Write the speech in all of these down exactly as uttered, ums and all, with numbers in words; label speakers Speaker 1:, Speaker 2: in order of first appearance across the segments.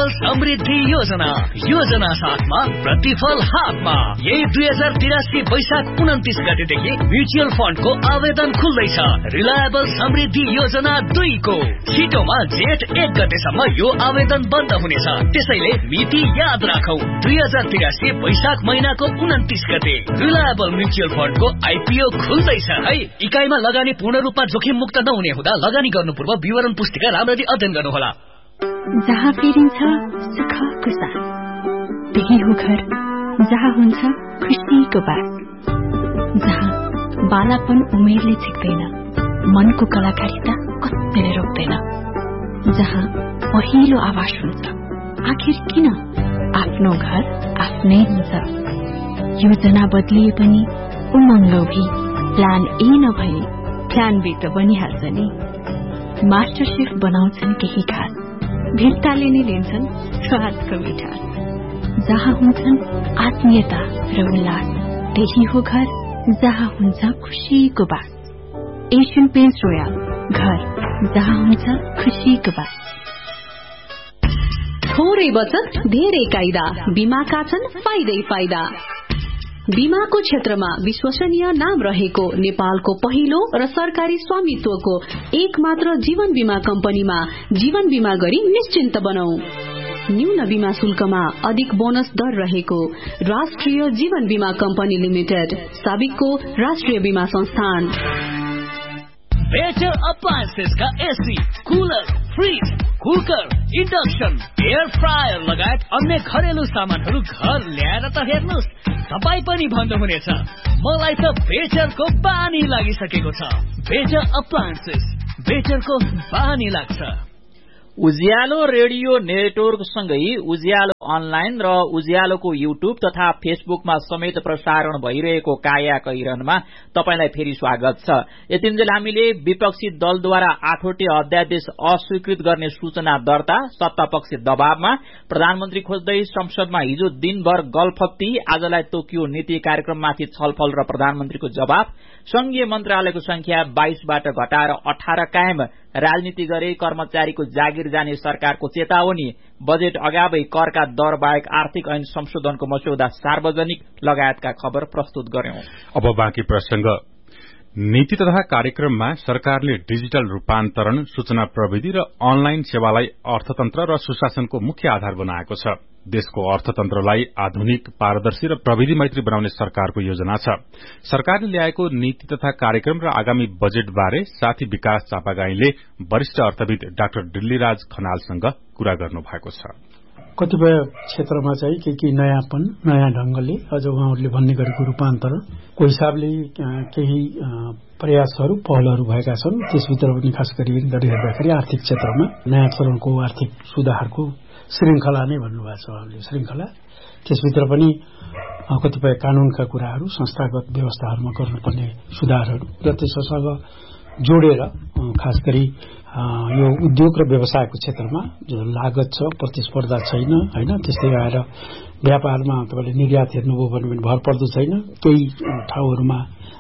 Speaker 1: Reliable समृद्धि योजना योजना साथमा प्रतिफल हातमा। यही दुई हजार तिरासी वैशाख उन्तिस गतेदेखि म्युचुअल फन्डको आवेदन खुल्दैछ। रिलायबल समृद्धि योजना दुई को छिटोमा जेठ एक गतेसम्म यो आवेदन बन्द हुनेछ। त्यसैले मिति याद राखौ, दुई हजार तिरासी वैशाख महिनाको उन्तिस गते रिलायबल म्युचुअल फन्डको आइपीओ खुल्दैछ है। इकाइमा लगानी पूर्ण रूपमा जोखिम मुक्त नहुने हुँदा लगानी गर्नु पूर्व विवरण पुस्तिका राम्ररी अध्ययन गर्नुहोला।
Speaker 2: जहाँ फेरिन्छ सुखको साथ, त्यही हो घर जहाँ हुन्छ खुसीको बात, जहाँ बालापन उमेरले छिक्दैन, मनको कलाकारिता कत्तिले रोक्दैन, जहाँ पहिलो आवाज हुन्छ आखिर किन आफ्नो घर आफ्नै हुन्छ। योजना बदलिए पनि उमङ्ग भी प्लान ए नभए प्लान बी त बनिहाल्छ नि। मास्टर शेफ बनाउँछन् केही खास, भित्ताले नै लिन्छन् स्वादको मिठास, जहाँ हुन्छन् आत्मीयता र उल्लास, त्यही हो घर जहाँ हुन्छ खुसीको बात। एशियन पेन्ट्स रोयल, घर जहाँ हुन्छ खुसीको बात।
Speaker 3: थोरै बचत धेरै कायदा, बीमाका छन् फाइदै फाइदा। बीमाको क्षेत्रमा विश्वसनीय नाम रहेको नेपालको पहिलो र सरकारी स्वामित्वको एक मात्र जीवन बीमा कम्पनीमा जीवन बीमा गरी निश्चिन्त बनौ। न्यून बीमा शुल्कमा अधिक बोनस दर रहेको राष्ट्रिय जीवन बीमा कम्पनी लिमिटेड, साबिकको राष्ट्रिय बीमा संस्थान।
Speaker 1: बेटर अप्लायन्सेस का AC, cooler, fridge, cooker, induction, air fryer लगायत अन्य घरेलु सामानहरू घर ल्याएर त हेर्नुहोस्, तपाई पनि भन्नुहुनेछ मलाई त बेटरको बानी लागिसकेको छ। बेटर अप्लायन्सेस, बेटरको बानी लाग्छ।
Speaker 4: उज्यालो रेडियो नेटवर्क सँगै उज्यालो अनलाइन र उज्यालोको युट्युब तथा फेसबुकमा समेत प्रसारण भइरहेको काया कैरनमा तपाईलाई फेरि स्वागत छ। यतिन्जेल हामीले विपक्षी दलद्वारा आठवटे अध्यादेश अस्वीकृत गर्ने सूचना दर्ता, सत्तापक्षी दबावमा, प्रधानमन्त्री खोज्दै संसदमा हिजो दिनभर गलफत्ती, आजलाई तोकियो नीति कार्यक्रममाथि छलफल र प्रधानमन्त्रीको जवाब, संघीय मन्त्रालयको संख्या बाइसबाट घटाएर अठार कायम, राजनीति गरे कर्मचारीको जागिर जाने सरकारको चेतावनी, बजेट अगावै करका दर बाहेक आर्थिक ऐन संशोधनको मस्यौदा सार्वजनिक लगायतका खबर प्रस्तुत गर्यौं।
Speaker 5: अब बाँकी प्रसंग। नीति तथा कार्यक्रममा सरकारले डिजिटल रूपान्तरण, सूचना प्रविधि र अनलाइन सेवालाई अर्थतन्त्र र सुशासनको मुख्य आधार बनाएको छ। देशको अर्थतन्त्रलाई आधुनिक, पारदर्शी र प्रविधि मैत्री बनाउने सरकारको योजना छ। सरकारले ल्याएको नीति तथा कार्यक्रम र आगामी बजेट बारे साथी विकास चापागाईले वरिष्ठ अर्थविद डाक्टर दिल्लीराज खनालसँग कुरा गर्नु भएको छ।
Speaker 6: कतिपय क्षेत्रमा चाहिँ के के नयाँपन, नयाँ ढंगले अझ उहाँहरूले भन्ने गरेको रूपान्तरण को हिसाबले केही प्रयासहरू, पहलहरू भएका छन्। त्यसभित्र पनि खास गरी हेर्दाखेरि आर्थिक क्षेत्रमा नयाँ चरणको आर्थिक सुधारको श्रृंखला नै भन्नुभएको छ उहाँले, श्रृंखला। त्यसभित्र पनि कतिपय कानूनका कुराहरू, संस्थागत व्यवस्थाहरूमा गर्नुपर्ने सुधारहरू र त्यससँग जोडेर खास गरी यो उद्योग र व्यवसायको क्षेत्रमा जो लागत छ, प्रतिस्पर्धा छैन हैन, त्यस्तै भएर व्यापारमा तपाईले निर्यात हेर्नुभयो भने पनि भर पर्दो छैन, केही ठाउँहरूमा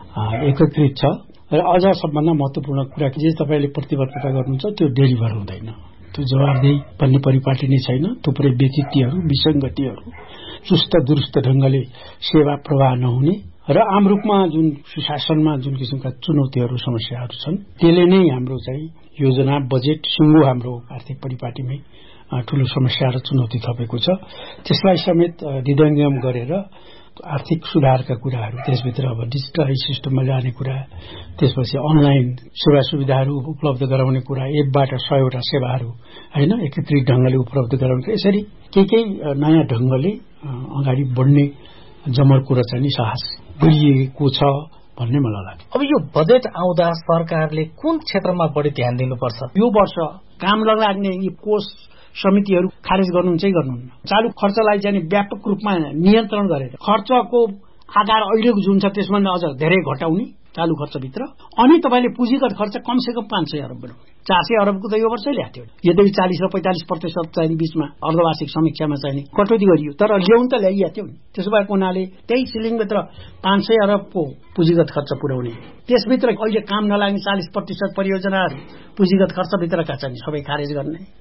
Speaker 6: एकीकृत छ र अझ सबभन्दा महत्वपूर्ण कुरा के तपाईले प्रतिबद्धता गर्नुहुन्छ त्यो डेलिभर हुँदैन, त्यो जवाबदेही भन्ने परिपाटी नै छैन। थुप्रै व्यतिथिहरू, विसंगतिहरू, चुस्त दुरुस्त ढंगले सेवा प्रवाह नहुने र आम रूपमा जुन सुशासनमा जुन किसिमका चुनौतीहरू, समस्याहरू छन्, त्यसले नै हाम्रो चाहिँ योजना, बजेट, सिंगो हाम्रो आर्थिक परिपाटीमै ठूलो समस्या र चुनौती थपेको छ। त्यसलाई समेत हृदयंगम गरेर आर्थिक सुधारका कुराहरू, त्यसभित्र अब डिजिटलाइज सिस्टममा ल्याउने कुरा, त्यसपछि अनलाइन सेवा सुविधाहरू उपलब्ध गराउने कुरा, एपबाट सयवटा सेवाहरू हैन एकीकृत ढंगले उपलब्ध गराउने, यसरी केही केही नयाँ ढंगले अगाडि बढ्ने जमर्को र चाहिँ साहस गरिएको छ भन्ने मलाई लाग्छ।
Speaker 7: अब यो बजेट आउँदा सरकारले कुन क्षेत्रमा बढी ध्यान दिनुपर्छ?
Speaker 6: यो वर्ष काम लाग्ने यी कोष समितिहरू खारेज गर्नुहुन्छ कि गर्नुहुन्न? चालू खर्चलाई चाहिँ व्यापक रूपमा नियन्त्रण गरेर खर्चको आकार अहिलेको जुन छ त्यसभन्दा अझ धेरै घटाउने चालू खर्चभित्र, अनि तपाईले पुँजीगत खर्च कमसेकम पाँच सय अरब बनाउने। चार सय अरबको त यो वर्षै ल्याएको थियो। यद्यपि चालीस र पैंतालीस प्रतिशत चाहिँ बीचमा अर्धवार्षिक समीक्षामा चाहिँ कटौती गरियो, तर ल्याउन त ल्याइएको थियो नि। त्यसो भएको हुनाले त्यही सिलिङभित्र पाँच सय अरबको पुँजीगत खर्च पुर्याउने, त्यसभित्र अहिले काम नलाग्ने चालीस प्रतिशत परियोजनाहरू पुँजीगत खर्चभित्रका चाहिँ सबै खारेज गर्ने।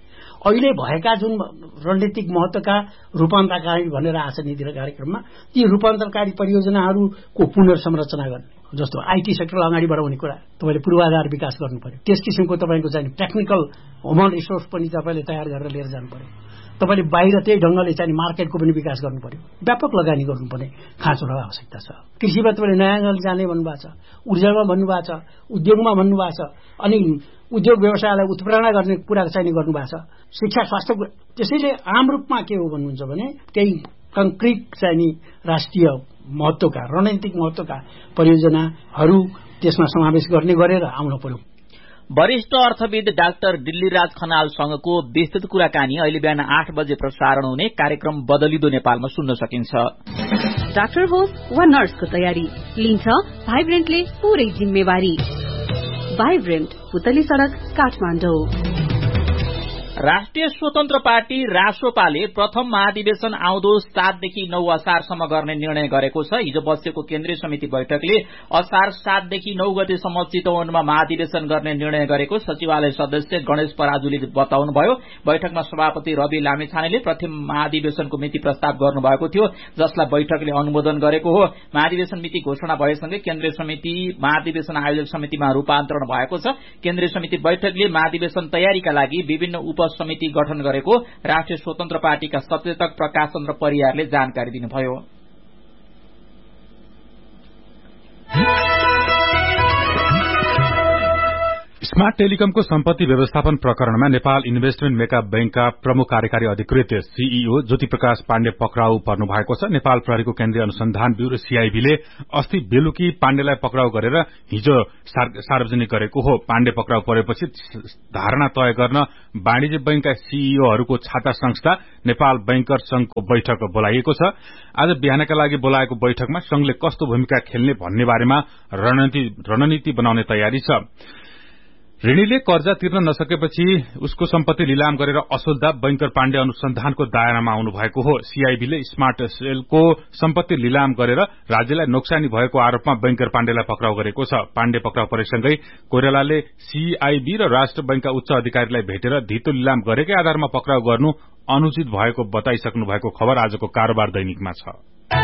Speaker 6: अहिले भएका जुन रणनीतिक महत्त्वका रूपान्तरकारी भनेर आछ नीति कार्यक्रममा ती रूपान्तरकारी परियोजनाहरूको पुनर्संरचना गर्ने, जस्तो आईटी सेक्टरलाई अगाडि बढाउने कुरा, तपाईँले पूर्वाधार विकास गर्नु पर्यो, त्यस किसिमको तपाईँको चाहिँ टेक्निकल ह्युमन रिसोर्स पनि तपाईँले तयार गरेर लिएर जानु पर्यो, तपाईँले बाहिर त्यही ढङ्गले चाहिँ मार्केटको पनि विकास गर्नु पर्यो, व्यापक लगानी गर्नुपर्ने खाँचो र आवश्यकता छ। कृषिमा तपाईँले नयाँ गरी जाने भन्नुभएको छ, ऊर्जामा भन्नुभएको छ, उद्योगमा भन्नुभएको छ, अनि उद्योग व्यवसायलाई उत्प्रेरणा गर्ने कुरा चाहिँ गर्नुभएको छ, शिक्षा स्वास्थ्य। त्यसैले आम रूपमा के हो भन्नुहुन्छ भने केही कङ्क्रिट चाहिँ नि राष्ट्रिय महत्त्वका रणनीतिक महत्त्वका परियोजनाहरू त्यसमा समावेश गर्ने गरेर आउन पर्यो।
Speaker 4: वरिष्ठ अर्थविद डाक्टर दिल्लीराज खनालसँगको विस्तृत कुराकानी अहिले बिहान आठ बजे प्रसारण हुने कार्यक्रम बदलिदो नेपालमा सुन्न सकिन्छ।
Speaker 3: डाक्टर होस् वा नर्सको तयारी लिन्छ भाइब्रेन्टले पूरै जिम्मेवारी। भाइब्रेन्ट, पुतली सड़क, काठमाडौँ।
Speaker 4: राष्ट्रिय स्वतन्त्र पार्टी रासोपाले प्रथम महाधिवेशन आउँदो सातदेखि नौ असारसम्म गर्ने निर्णय गरेको छ। हिजो बसेको केन्द्रीय समिति बैठकले असार सातदेखि नौ गतेसम्म चितवनमा महाधिवेशन गर्ने निर्णय गरेको सचिवालय सदस्य गणेश पराजुले बताउनुभयो। बैठकमा सभापति रवि लामिछानेले प्रथम महाधिवेशनको मिति प्रस्ताव गर्नुभएको थियो, जसलाई बैठकले अनुमोदन गरेको हो। महाधिवेशन मिति घोषणा भएसँगै केन्द्रीय समिति महाधिवेशन आयोजक समितिमा रूपान्तरण भएको छ। केन्द्रीय समिति बैठकले महाधिवेशन तयारीका लागि विभिन्न उप समिति गठन गरेको राष्ट्रिय स्वतन्त्र पार्टीका सचेतक प्रकाश चन्द्र परियारले जानकारी दिनुभयो।
Speaker 5: स्मार्ट टेलिकमको सम्पत्ति व्यवस्थापन प्रकरणमा नेपाल इन्भेस्टमेन्ट मेकअप बैंकका प्रमुख कार्यकारी अधिकृत सीईओ ज्योति प्रकाश पाण्डे पक्राउ पर्नु भएको छ। नेपाल प्रहरीको केन्द्रीय अनुसन्धान ब्यूरो सीआईबीले अस्ति बेलुकी पाण्डेलाई पक्राउ गरेर हिजो सार्वजनिक गरेको हो। पाण्डे पक्राउ परेपछि धारणा तय गर्न वाणिज्य बैंकका सीईओहरूको छाता संस्था नेपाल बैंकर संघको बैठक बोलाइएको छ। आज बिहानका लागि बोलाएको बैठकमा संघले कस्तो भूमिका खेल्ने भन्ने बारेमा रणनीति रणनीति बनाउने तयारी छ। ऋणीले कर्जा तिर्न नसकेपछि उसको सम्पत्ति लिलाम गरेर असोल्दा बैंकर पाण्डे अनुसन्धानको दायरामा आउनु भएको हो। सीआईबीले स्मार्ट सेलको सम्पत्ति लिलाम गरेर राज्यलाई नोक्सानी भएको आरोपमा बैंकर पाण्डेलाई पक्राउ गरेको छ। पाण्डे पक्राउ परेसँगै कोइरालाले सीआईबी र राष्ट्र बैंकका उच्च अधिकारीलाई भेटेर धितो लिलाम गरेकै आधारमा पक्राउ गर्नु अनुचित भएको बताइसक्नु भएको खबर आजको कारोबार दैनिकमा छ।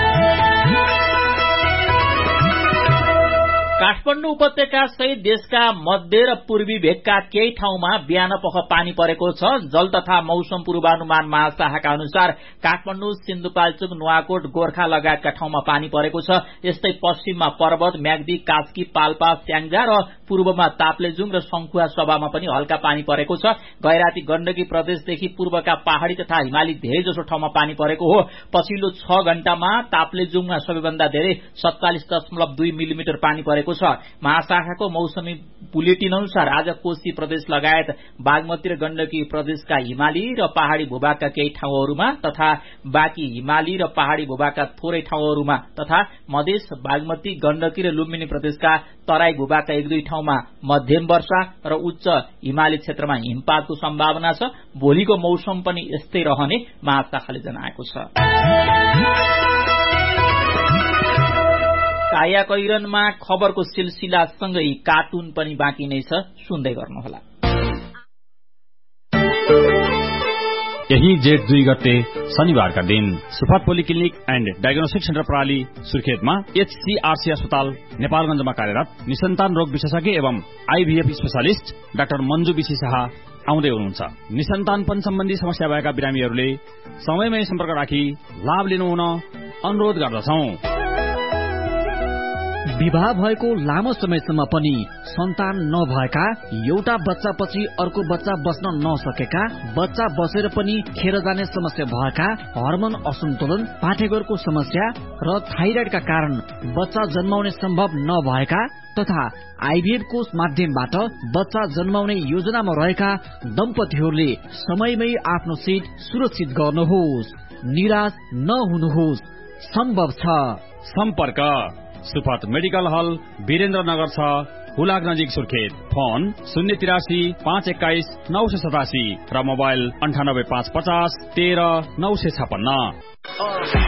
Speaker 4: काठमाडौँ उपत्यका सहित देशका मध्य र पूर्वी भेगका केही ठाउँमा बिहान पख पानी परेको छ। जल तथा मौसम पूर्वानुमान महाशाखाका अनुसार काठमाडौँ, सिन्धुपाल्चोक, नुवाकोट, गोर्खा लगायतका ठाउँमा पानी परेको छ। यस्तै पश्चिममा पर्वत, म्याग्दी, कास्की, पाल्पा, स्याङ्जा र पूर्वमा ताप्लेजुङ र शंखुवा सभामा पनि हल्का पानी परेको छ। गैराती गण्डकी प्रदेशदेखि पूर्वका पहाड़ी तथा हिमाली धेरै जसो ठाउँमा पानी परेको हो। पछिल्लो छ घण्टामा ताप्लेजुङमा सबैभन्दा धेरै सत्तालिस दशमलव दुई मिलिमिटर पानी परेको छ। महाशाखाको मौसमी बुलेटिन अनुसार आज कोशी प्रदेश लगायत बागमती र गण्डकी प्रदेशका हिमाली र पहाड़ी भूभागका केही ठाउँहरूमा तथा बाँकी हिमाली र पहाड़ी भूभागका थोरै ठाउँहरूमा तथा मधेस, बागमती, गण्डकी र लुम्बिनी प्रदेशका तराई भूभागका एक दुई ठाउँमा मध्यम वर्षा र उच्च हिमाली क्षेत्रमा हिमपातको सम्भावना छ। भोलिको मौसम पनि यस्तै रहने महाशाखाले जनाएको छ। काया कैरनमा खबरको सिलसिलासँगै कार्टुन पनि बाँकी नै छ, सुन्दै गर्नुहोला।
Speaker 8: यही जेठ दुई गते शनिबारका दिन सुफात पोलिक्लिनिक एण्ड डायग्नोस्टिक सेन्टर प्रणाली सुर्खेतमा एचसीआरसी अस्पताल नेपालगञ्जमा कार्यरत निसन्तान रोग विशेषज्ञ एवं आईभीएफ स्पेशलिस्ट डाक्टर मन्जु विशी शाह आउँदै हुनुहुन्छ। निसन्तानपन सम्बन्धी समस्या भएका बिरामीहरूले समयमै सम्पर्क राखी लाभ लिनु हुन अनुरोध गर्दछौं।
Speaker 1: विवाह भएको लामो समयसम्म पनि सन्तान नभएका, एउटा बच्चापछि अर्को बच्चा बस्न नसकेका, बच्चा बसेर पनि खेर जाने समस्या भएका, हर्मोन असन्तुलन, पाठेघरको समस्या र थाइराइडका कारण बच्चा जन्माउने सम्भव नभएका तथा आईभीएफको माध्यमबाट बच्चा जन्माउने योजनामा रहेका दम्पतिहरूले समयमै आफ्नो सीट सुरक्षित गर्नुहोस्। निराश नहुनुहोस्, सम्भव छ।
Speaker 8: सम्पर्क सुफात मेडिकल हल, वीरेन्द्रनगर छ, हुलाक नजिक सुर्खेत। फोन शून्य तिरासी पाँच एक्काइस नौ सय सतासी र मोबाइल अन्ठानब्बे पाँच पचास तेह्र नौ सय छपन्न।